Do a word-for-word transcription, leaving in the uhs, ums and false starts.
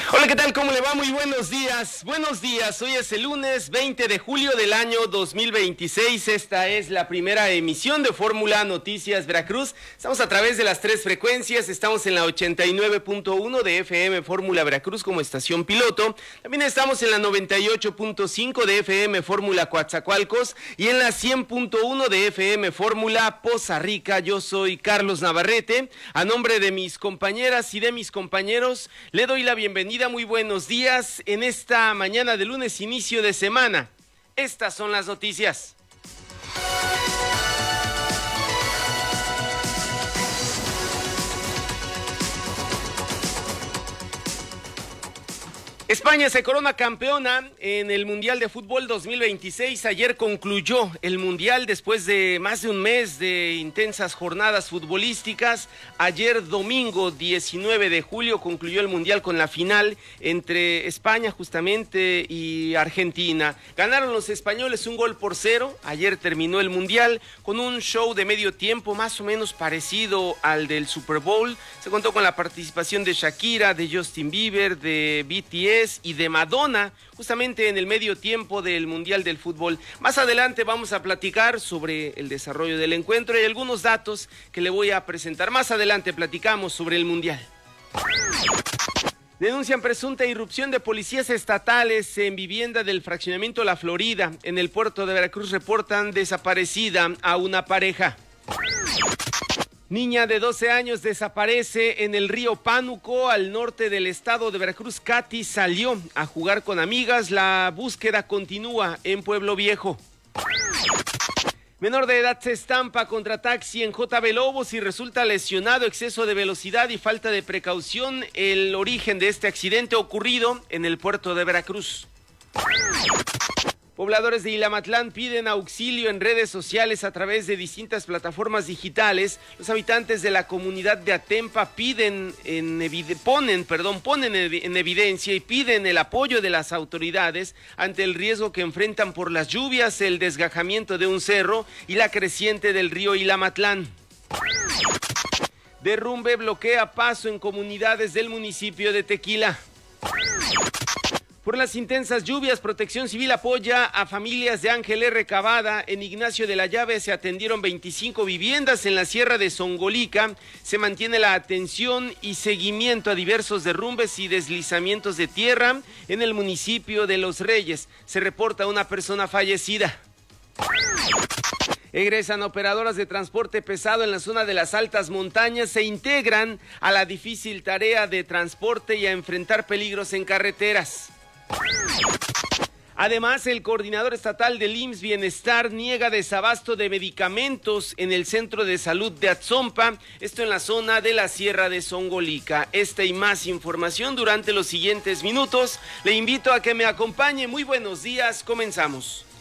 Hola, ¿qué tal? ¿Cómo le va? Muy buenos días. Buenos días. Hoy es el lunes veinte de julio del año dos mil veintiséis. Esta es la primera emisión de Fórmula Noticias Veracruz. Estamos a través de las tres frecuencias. Estamos en la ochenta y nueve punto uno de F M Fórmula Veracruz como estación piloto. También estamos en la noventa y ocho punto cinco de F M Fórmula Coatzacoalcos y en la cien punto uno de F M Fórmula Poza Rica. Yo soy Carlos Navarrete. A nombre de mis compañeras y de mis compañeros, le doy la bienvenida. Muy buenos días en esta mañana de lunes, inicio de semana. Estas son las noticias. España se corona campeona en el Mundial de Fútbol dos mil veintiséis. Ayer concluyó el Mundial después de más de un mes de intensas jornadas futbolísticas. Ayer domingo diecinueve de julio concluyó el Mundial con la final entre España justamente y Argentina. Ganaron los españoles un gol por cero. Ayer terminó el Mundial con un show de medio tiempo más o menos parecido al del Super Bowl. Se contó con la participación de Shakira, de Justin Bieber, de B T S y de Madonna, justamente en el medio tiempo del Mundial del Fútbol. Más adelante vamos a platicar sobre el desarrollo del encuentro y algunos datos que le voy a presentar. Más adelante platicamos sobre el Mundial. Denuncian presunta irrupción de policías estatales en vivienda del fraccionamiento La Florida. En el puerto de Veracruz reportan desaparecida a una pareja. Niña de doce años desaparece en el río Pánuco, al norte del estado de Veracruz. Katy salió a jugar con amigas. La búsqueda continúa en Pueblo Viejo. Menor de edad se estampa contra taxi en J B Lobos y resulta lesionado. Exceso de velocidad y falta de precaución. El origen de este accidente ocurrido en el puerto de Veracruz. Pobladores de Ilamatlán piden auxilio en redes sociales a través de distintas plataformas digitales. Los habitantes de la comunidad de Atempa piden en evide- ponen, perdón, ponen en evidencia y piden el apoyo de las autoridades ante el riesgo que enfrentan por las lluvias, el desgajamiento de un cerro y la creciente del río Ilamatlán. Derrumbe bloquea paso en comunidades del municipio de Tequila. Por las intensas lluvias, Protección Civil apoya a familias de Ángel R. Cavada. En Ignacio de la Llave se atendieron veinticinco viviendas. En la Sierra de Songolica se mantiene la atención y seguimiento a diversos derrumbes y deslizamientos de tierra. En el municipio de Los Reyes se reporta una persona fallecida. Egresan operadoras de transporte pesado en la zona de las altas montañas. Se integran a la difícil tarea de transporte y a enfrentar peligros en carreteras. Además, el coordinador estatal del I M S S Bienestar niega desabasto de medicamentos en el centro de salud de Atzompa, esto en la zona de la Sierra de Songolica. Esta y más información durante los siguientes minutos. Le invito a que me acompañe. Muy buenos días, comenzamos.